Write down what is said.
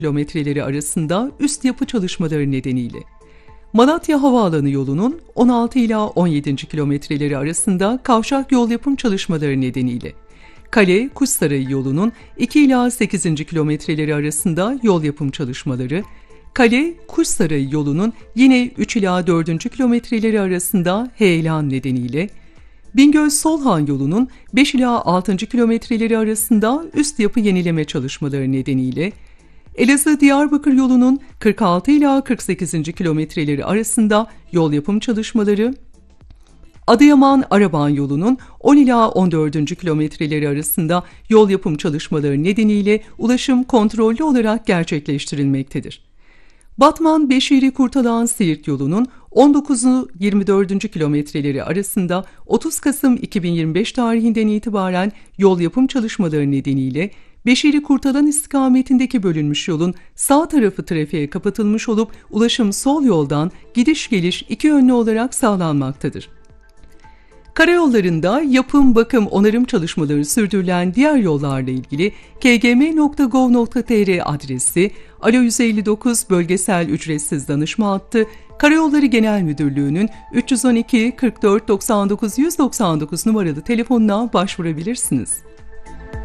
kilometreleri arasında üst yapı çalışmaları nedeniyle. Malatya Havaalanı yolunun 16 ila 17. kilometreleri arasında kavşak yol yapım çalışmaları nedeniyle. Kale Kuşsarayı yolunun 2 ila 8. kilometreleri arasında yol yapım çalışmaları, Kale Kuşsarayı yolunun yine 3 ila 4. kilometreleri arasında heyelan nedeniyle, Bingöl-Solhan yolunun 5 ila 6. kilometreleri arasında üst yapı yenileme çalışmaları nedeniyle, Elazığ-Diyarbakır yolunun 46 ila 48. kilometreleri arasında yol yapım çalışmaları, Adıyaman-Araban yolunun 10 ila 14. kilometreleri arasında yol yapım çalışmaları nedeniyle ulaşım kontrollü olarak gerçekleştirilmektedir. Batman-Beşiri-Kurtalan-Siirt yolunun 19-24. kilometreleri arasında 30 Kasım 2025 tarihinden itibaren yol yapım çalışmaları nedeniyle Beşiri-Kurtalan istikametindeki bölünmüş yolun sağ tarafı trafiğe kapatılmış olup ulaşım sol yoldan gidiş geliş iki yönlü olarak sağlanmaktadır. Karayollarında yapım, bakım, onarım çalışmaları sürdürülen diğer yollarla ilgili kgm.gov.tr adresi, Alo 159 bölgesel ücretsiz danışma hattı, Karayolları Genel Müdürlüğü'nün 312 44 99 199 numaralı telefonuna başvurabilirsiniz.